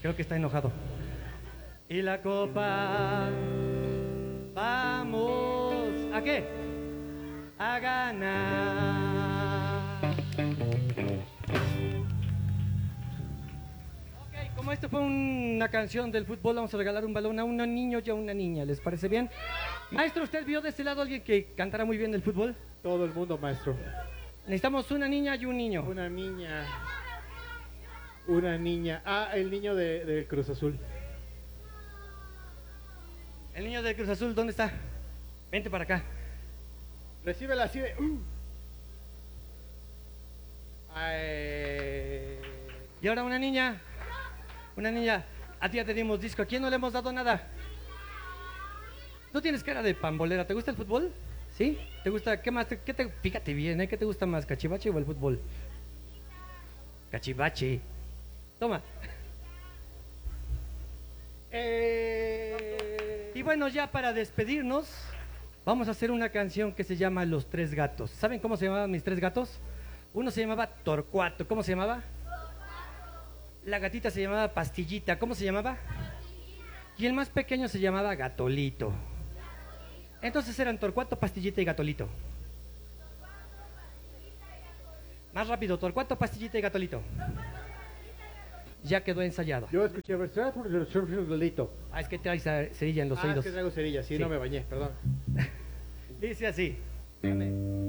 Creo que está enojado. Y la copa, vamos, ¿a qué? A ganar. Ok, como esto fue una canción del fútbol, vamos a regalar un balón a un niño y a una niña, ¿les parece bien? Maestro, ¿usted vio de este lado a alguien que cantara muy bien el fútbol? Todo el mundo, maestro. Necesitamos una niña y un niño. Una niña. Una niña. Ah, el niño de Cruz Azul. El niño del Cruz Azul, ¿dónde está? Vente para acá. Recíbela así de. Ay. Y ahora una niña. Una niña. A ti ya te dimos disco. ¿A quién no le hemos dado nada? No tienes cara de pambolera. ¿Te gusta el fútbol? ¿Sí? ¿Te gusta? ¿Qué más? Fíjate bien, ¿eh? ¿Qué te gusta más? ¿Cachivache o el fútbol? Cachivache. Toma. Y bueno, ya para despedirnos, vamos a hacer una canción que se llama Los Tres Gatos. ¿Saben cómo se llamaban mis tres gatos? Uno se llamaba Torcuato. ¿Cómo se llamaba? La gatita se llamaba Pastillita. ¿Cómo se llamaba? Y el más pequeño se llamaba Gatolito. Entonces eran Torcuato, Pastillita y Gatolito. Más rápido, Torcuato, Pastillita y Gatolito. Ya quedó ensayado. Yo escuché delito. Ah, es que traes cerilla en los oídos. Es que traigo cerilla, sí, Sí. no me bañé, perdón. Dice así.